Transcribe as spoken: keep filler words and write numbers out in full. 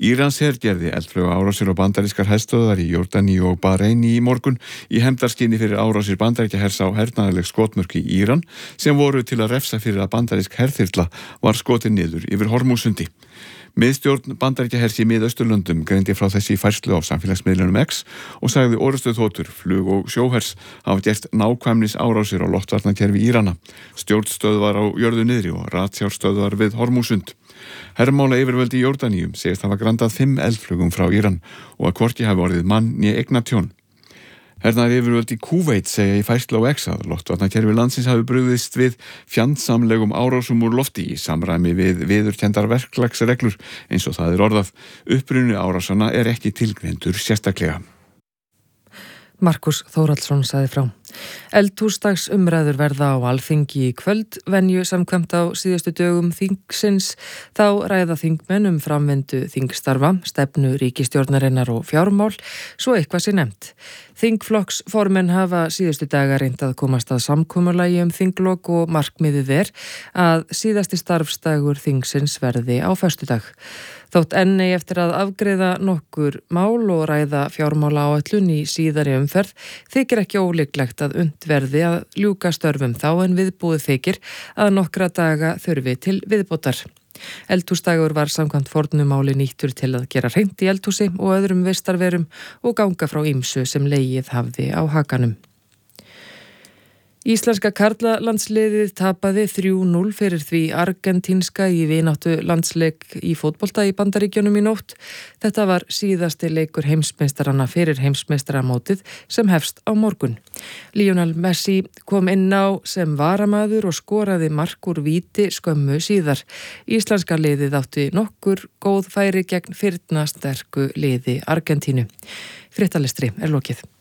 Íransher gerði eldflauga árásir á bandarískar herstöðvar í Jórdaníu og Barein í morgun í hefndarskyni fyrir árásir Bandaríkjahers á hernaðarleg skotmörk í Íran sem voru til að refsa fyrir að bandarísk herþyrla var skotin niður yfir Hormúsundi. Miðstjórn Bandaríkjahers í Mið-Austurlöndum greindi frá þessi færslu á samfélagsmiðlunum X og sagði orrustuþotur, flug- og sjóhers hafa gert nákvæmnis árásir á loftvarnakerfi Írana, stjórnstöðvar á jörðu niðri og ratsjárstöðvar við Hormúsund. Hermála yfirvöld í Jórdaníu segist hafa grandað fimm eldflugum frá Íran og að hvorki hafi orðið mann né eignatjón. Hernaðar yfirvöld í Kúveit segja í færslu á X að loftvarnakerfi landsins hafi brugðist við fjandsamlegum árásum úr lofti í samræmi við viðurkenndar verklagsreglur eins og það er orðað. Uppruni árásana er ekki tilgreindur sérstaklega. Markus Þórhallsson sagði frá. Eldhúsdags umræður verða á Alþingi í kvöld, venju samkvæmt á síðustu dögum þingsins. Þá ræða þingmenn um framvindu þingstarfa, stefnu ríkisstjórnarinnar og fjármál, svo eitthvað sé nefnt. Þingflokksformenn hafa síðustu daga reynt að komast að samkomulagi um þinglok og markmiðið er að síðasti starfsdagur þingsins verði á föstudag. Þótt enn eigi eftir að afgreiða nokkur mál og ræða fjármálaáætlun í síðari umferð, þykir ekki ólíklegt að unnt verði að ljúka störfum þá en viðbúið þykir að nokkra daga þurfi til viðbótar. Eldhúsdagur var samkvæmt fornu máli nýttur til að gera hreint í eldhúsi og öðrum vistarverum og ganga frá ýmsu sem legið hafði á hakanum. Íslenska karlalandsliðið tapaði þrjú núll fyrir því argentínska í vináttu landsleik í fótbolta í Bandaríkjunum í nótt. Þetta var síðasti leikur heimsmeistarana fyrir heimsmeistaramótið sem hefst á morgun. Lionel Messi kom inn á sem varamaður og skoraði mark úr víti skömmu síðar. Íslenska liðið átti nokkur góð færi gegn firnasterku liði Argentínu. Fréttalestri er lokið.